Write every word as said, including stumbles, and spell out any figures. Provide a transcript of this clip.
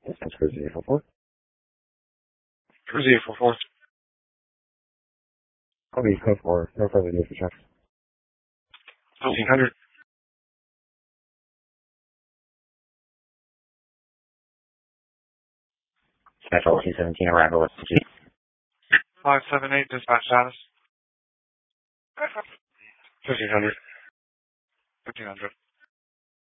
That's Cruise eight four four. Cruise eight four four. I'll be code four. No further news for check. fifteen hundred. Special two seventeen arrival at G. five seven eight dispatch status. fifteen hundred. fifteen hundred.